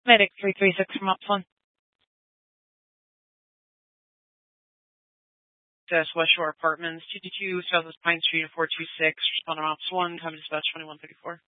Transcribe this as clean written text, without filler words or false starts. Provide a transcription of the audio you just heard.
Medic 336 from Ops 1. Access West Shore Apartments, 222 Southwest Pine Street, 426. Respond on Ops 1, coming dispatch 2134.